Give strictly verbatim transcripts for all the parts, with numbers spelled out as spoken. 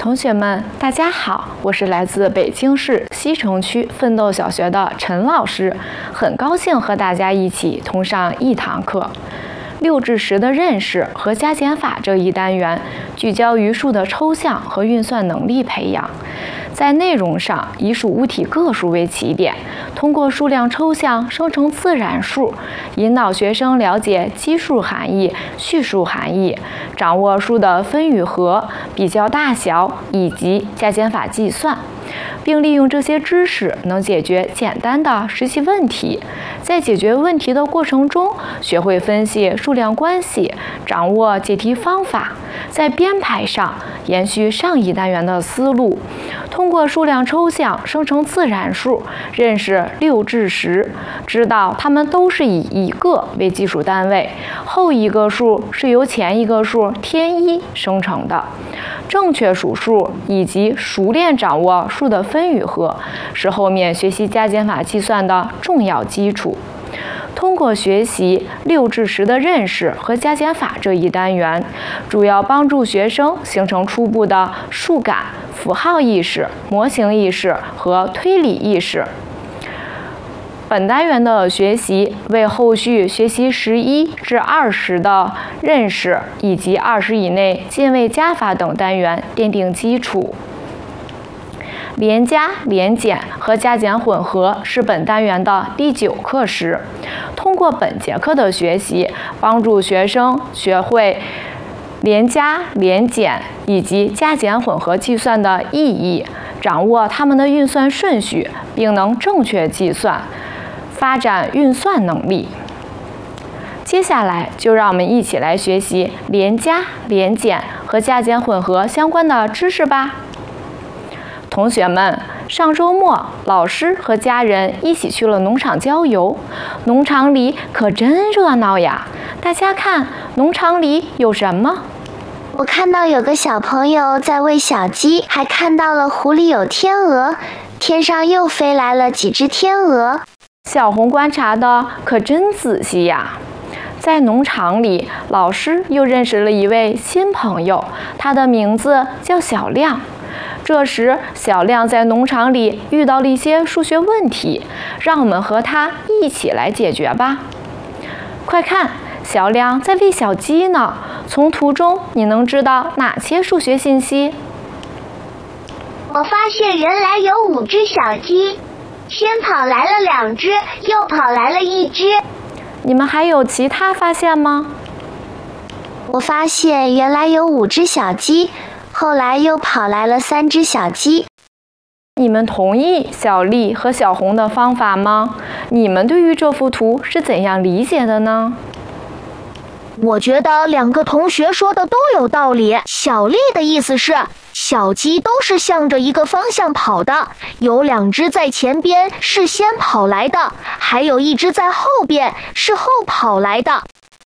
同学们，大家好，我是来自北京市西城区奋斗小学的陈老师，很高兴和大家一起同上一堂课。六至十的认识和加减法这一单元聚焦于数的抽象和运算能力培养。在内容上，以数物体个数为起点，通过数量抽象生成自然数，引导学生了解基数含义、序数含义，掌握数的分与合、比较大小以及加减法计算，并利用这些知识能解决简单的实际问题。在解决问题的过程中，学会分析数量关系，掌握解题方法。在编排上，延续上一单元的思路，通过数量抽象生成自然数，认识六至十，知道它们都是以一个为基数单位，后一个数是由前一个数添一生成的。正确数数以及熟练掌握数的分与合，是后面学习加减法计算的重要基础。通过学习六至十的认识和加减法这一单元，主要帮助学生形成初步的数感、符号意识、模型意识和推理意识。本单元的学习为后续学习十一至二十的认识以及二十以内进位加法等单元奠定基础。连加、连减和加减混合是本单元的第九课时。通过本节课的学习，帮助学生学会连加、连减以及加减混合计算的意义，掌握它们的运算顺序，并能正确计算，发展运算能力。接下来就让我们一起来学习连加、连减和加减混合相关的知识吧。同学们，上周末老师和家人一起去了农场郊游，农场里可真热闹呀！大家看，农场里有什么？ 我看到有个小朋友在喂小鸡，还看到了湖里有天鹅，天上又飞来了几只天鹅。 小红观察的可真仔细呀！在农场里，老师又认识了一位新朋友，他的名字叫小亮。这时，小亮在农场里遇到了一些数学问题，让我们和他一起来解决吧。快看，小亮在喂小鸡呢。从图中你能知道哪些数学信息？ 我发现原来有五只小鸡，先跑来了两只，又跑来了一只。 你们还有其他发现吗？ 我发现原来有五只小鸡，后来又跑来了三只小鸡。 你们同意小丽和小红的方法吗？你们对于这幅图是怎样理解的呢？ 我觉得两个同学说的都有道理。小丽的意思是，小鸡都是向着一个方向跑的，有两只在前边是先跑来的，还有一只在后边是后跑来的。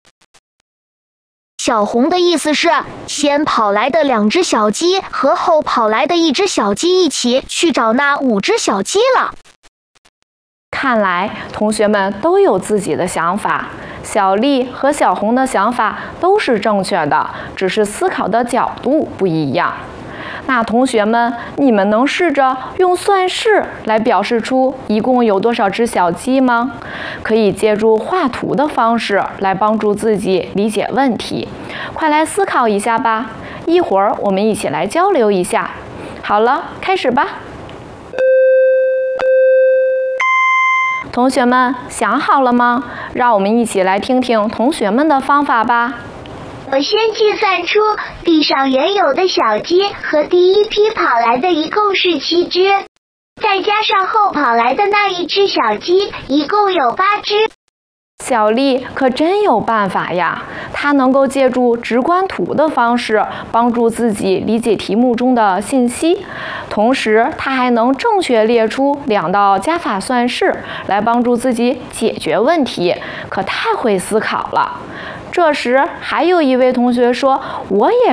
小红的意思是，先跑来的两只小鸡和后跑来的一只小鸡一起去找那五只小鸡了。 看来同学们都有自己的想法，小丽和小红的想法都是正确的，只是思考的角度不一样。那同学们，你们能试着用算式来表示出一共有多少只小鸡吗？可以借助画图的方式来帮助自己理解问题。快来思考一下吧，一会儿我们一起来交流一下。好了，开始吧。同学们想好了吗？让我们一起来听听同学们的方法吧。 我先计算出地上原有的小鸡和第一批跑来的一共是七只，再加上后跑来的那一只小鸡，一共有八只。 小丽可真有办法呀，她能够借助直观图的方式帮助自己理解题目中的信息，同时她还能正确列出两道加法算式来帮助自己解决问题，可太会思考了。这时还有一位同学说，我也